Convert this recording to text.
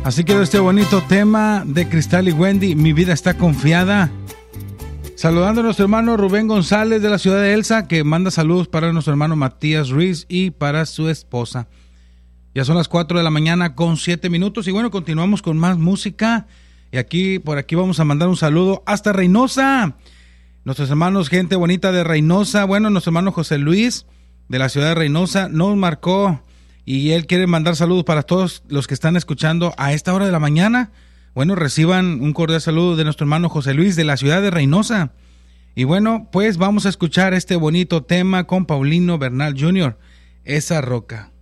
Así quedó este bonito tema de Cristal y Wendy, Mi vida está confiada. Saludando a nuestro hermano Rubén González de la ciudad de Elsa, que manda saludos para nuestro hermano Matías Ruiz y para su esposa. Ya son las 4 de la mañana con 7 minutos y bueno, continuamos con más música. Y por aquí vamos a mandar un saludo hasta Reynosa. Nuestros hermanos, gente bonita de Reynosa. Bueno, nuestro hermano José Luis de la ciudad de Reynosa nos marcó y él quiere mandar saludos para todos los que están escuchando a esta hora de la mañana. Bueno, reciban un cordial saludo de nuestro hermano José Luis de la ciudad de Reynosa. Y bueno, pues vamos a escuchar este bonito tema con Paulino Bernal Jr., Esa Roca.